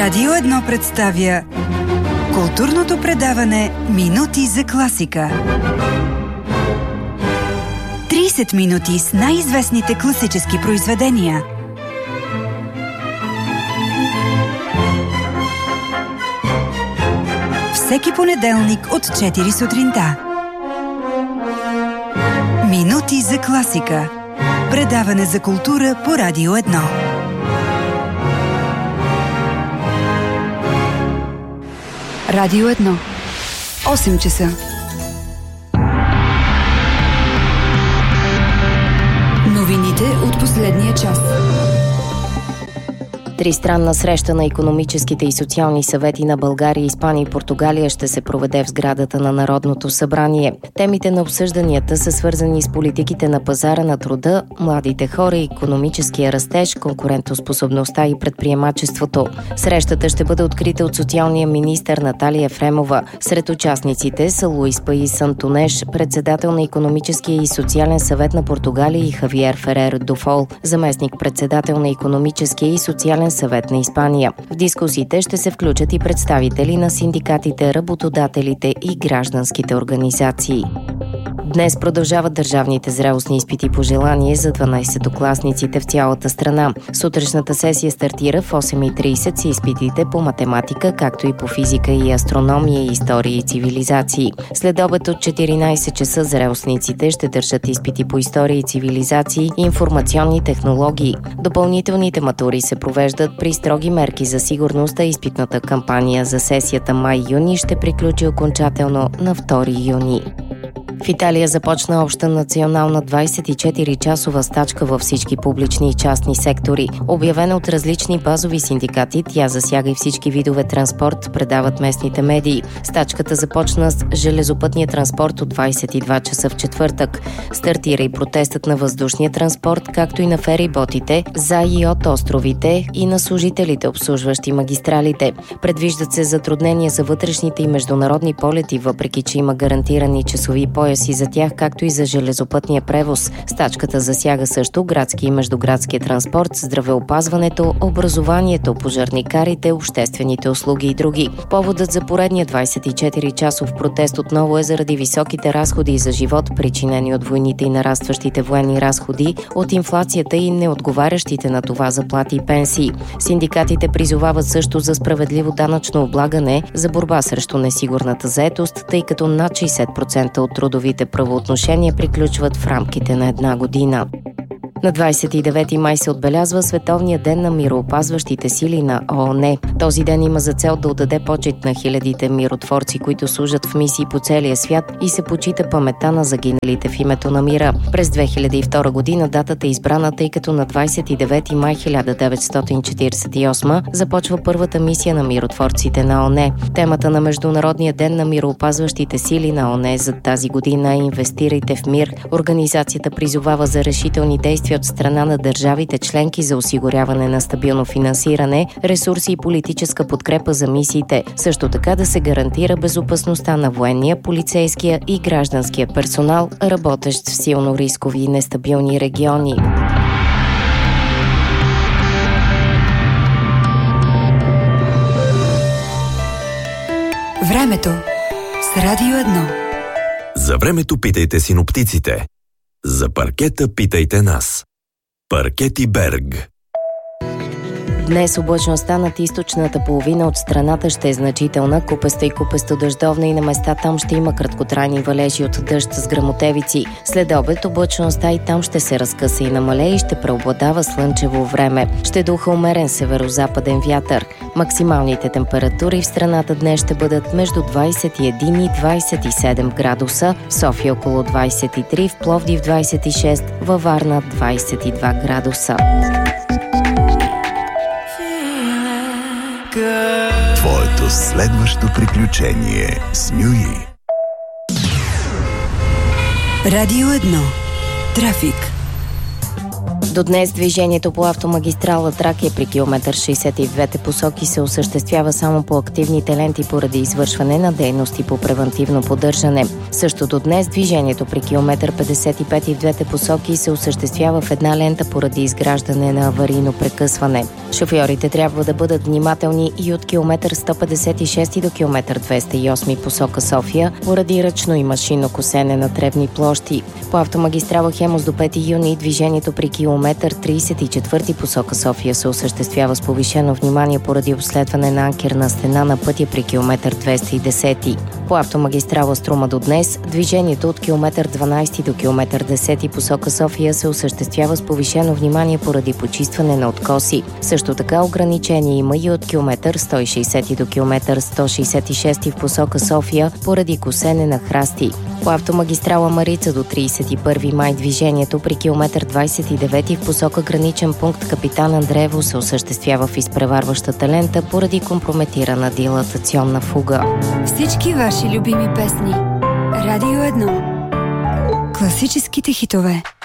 Радио 1 представя културното предаване Минути за класика. 30 минути с най-известните класически произведения. Всеки понеделник от 4 сутринта. Минути за класика. Предаване за култура по Радио 1. Радио 1. 8 часа. Новините от последния час. Тристранна среща на икономическите и социални съвети на България, Испания и Португалия ще се проведе в сградата на Народното събрание. Темите на обсъжданията са свързани с политиките на пазара на труда, младите хора, икономическия растеж, конкурентоспособността и предприемачеството. Срещата ще бъде открита от социалния министър Наталия Ефремова. Сред участниците са Луис Паис Антонеш, председател на Икономическия и социален съвет на Португалия, и Хавиер Ферер Дофол, заместник-председател на Икономическия и социален съвет на Испания. В дискусиите ще се включат и представители на синдикатите, работодателите и гражданските организации. Днес продължават държавните зрелостни изпити по желание за 12-класниците в цялата страна. Сутрешната сесия стартира в 8:30 с изпитите по математика, както и по физика и астрономия, история и цивилизации. След обед от 14 часа зрелостниците ще държат изпити по история и цивилизации и информационни технологии. Допълнителните матури се провеждат при строги мерки за сигурност, а изпитната кампания за сесията май-юни ще приключи окончателно на 2 юни. В Италия започна обща национална 24-часова стачка във всички публични и частни сектори. Обявена от различни базови синдикати, тя засяга и всички видове транспорт, предават местните медии. Стачката започна с железопътния транспорт от 22 часа в четвъртък. Стартира и протестът на въздушния транспорт, както и на фериботите за и от островите и на служителите, обслужващи магистралите. Предвиждат се затруднения за вътрешните и международни полети, въпреки че има гарантирани часови пояси за тях, както и за железопътния превоз. Стачката засяга също градски и междуградския транспорт, здравеопазването, образованието, пожарникарите, обществените услуги и други. Поводът за поредния 24-часов протест отново е заради високите разходи за живот, причинени от войните и нарастващите военни разходи, от инфлацията и неотговарящите на това заплати и пенсии. Синдикатите призовават също за справедливо данъчно облагане, за борба срещу несигурната заетост, тъй като над 60% от трудовите правоотношения приключват в рамките на една година. На 29 май се отбелязва Световния ден на мироопазващите сили на ООН. Този ден има за цел да отдаде почит на хилядите миротворци, които служат в мисии по целия свят, и се почита паметта на загиналите в името на мира. През 2002 година датата е избрана, тъй като на 29 май 1948 започва първата мисия на миротворците на ООН. Темата на Международния ден на мироопазващите сили на ООН за тази година е "Инвестирайте в мир". Организацията призовава за решителни действия от страна на държавите членки за осигуряване на стабилно финансиране, ресурси и политическа подкрепа за мисиите. Също така да се гарантира безопасността на военния, полицейския и гражданския персонал, работещ в силно рискови и нестабилни региони. Времето с Радио 1. За времето питайте синоптиците. За паркета питайте нас. Паркети Берг. Днес облачността над източната половина от страната ще е значителна, купеста и купесто-дъждовна, и на места там ще има краткотрайни валежи от дъжд с гръмотевици. След обед облачността и там ще се разкъса и намалее и ще преобладава слънчево време. Ще духа умерен северозападен вятър. Максималните температури в страната днес ще бъдат между 21 и 27 градуса, в София около 23, в Пловдив 26, във Варна 22 градуса. Твоето следващо приключение с Нюи. Радио 1. Трафик. До днес движението по автомагистрала Тракия при километър 60 и в двете посоки се осъществява само по активните ленти поради извършване на дейности по превантивно поддържане. Също до днес движението при километър 55 и в двете посоки се осъществява в една лента поради изграждане на аварийно прекъсване. Шофьорите трябва да бъдат внимателни и от километър 156 до километър 208 посока София поради ръчно и машинно косене на тревни площи. По автомагистрала Хемус до 5 юни движението при километър 34 посока София се осъществява с повишено внимание поради обследване на анкерна стена на пътя при километър 210. По автомагистрала Струма до днес движението от километър 12 до километър 10 посока София се осъществява с повишено внимание поради почистване на откоси. Също така ограничение има и от километър 160 до километър 166 в посока София поради косене на храсти. По автомагистрала Марица до 31 май движението при километър 29 в посока граничен пункт Капитан Андреево се осъществява в изпреварващата лента поради компрометирана дилатационна фуга. Всички ваши любими песни. Радио 1. Класическите хитове.